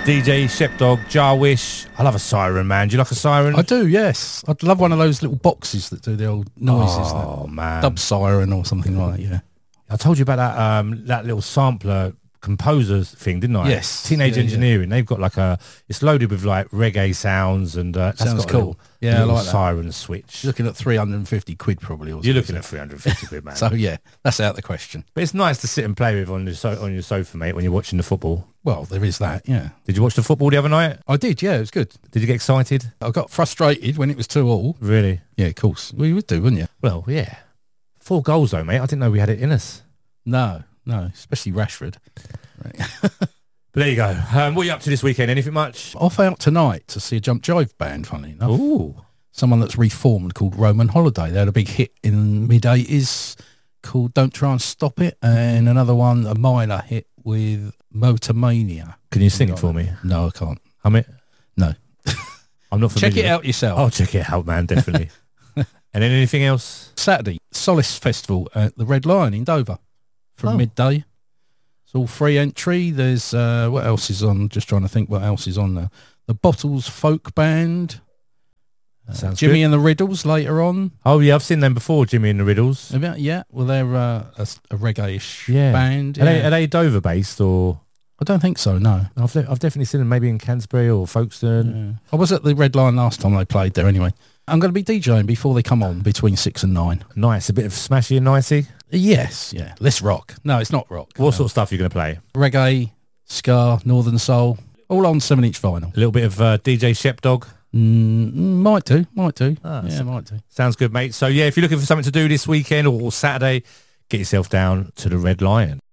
DJ Shepdog, Jarwish. I love a siren, man. Do you like a siren? I do, yes. I'd love one of those little boxes that do the old noises. Oh, man. Dub siren or something like that, yeah. I told you about that little sampler composers thing, didn't I? Yes. Teenage Engineering. They've got like it's loaded with like reggae sounds and that's Sounds got cool. A I little like that. siren switch. You're looking at 350 quid probably. Or You're looking at 350 quid, man. So yeah, that's out of the question. But it's nice to sit and play with on your sofa, mate, when you're watching the football. Well, there is that, yeah. Did you watch the football the other night? I did, yeah, it was good. Did you get excited? I got frustrated when it was 2-2. Really? Yeah, of course. Well, you would do, wouldn't you? Well, yeah. 4 goals though, mate. I didn't know we had it in us. No, especially Rashford. Right. But there you go. What are you up to this weekend? Anything much? Off out tonight to see a jump jive band, funnily enough. Ooh. Someone that's reformed called Roman Holiday. They had a big hit in mid-80s called Don't Try and Stop It, and another one, a minor hit with Motormania. Can you sing it for me? No, I can't. Hum it? No. I'm not familiar. Check it out yourself. I'll check it out, man, definitely. And then anything else? Saturday, Solace Festival at the Red Lion in Dover from midday. It's all free entry. There's, what else is on? Just trying to think what else is on there. The Bottles Folk Band. Sounds Jimmy good. and the Riddles later on. Oh, yeah, I've seen them before, Jimmy and the Riddles. Yeah, well, they're a reggae-ish Yeah. band. Are they Dover-based or...? I don't think so, no. I've definitely seen them maybe in Canterbury or Folkestone. Yeah. I was at the Red Lion last time they played there anyway. I'm going to be DJing before they come on between 6 and 9. Nice, a bit of smashy and nicey. Yes, yeah. Less rock. No, it's not rock. What sort of stuff are you going to play? Reggae, ska, northern soul, all on 7-inch vinyl. A little bit of DJ Shepdog. Might do. Might do. Sounds good, mate. So, yeah, if you're looking for something to do this weekend or Saturday, get yourself down to the Red Lion.